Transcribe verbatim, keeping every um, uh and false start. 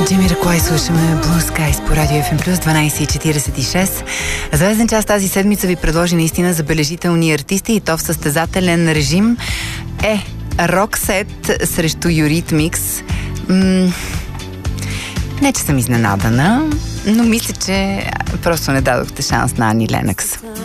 Джамиракуай слушаме Blue Skies по Радио Еф Ем плюс дванайсет и четирийсет и шест. Звезден час тази седмица ви предложи наистина забележителни артисти и то в състезателен режим. Е, Роксет срещу Юритмикс. М- не, че съм изненадана, но мисля, че просто не дадохте шанс на Ани Ленъкс.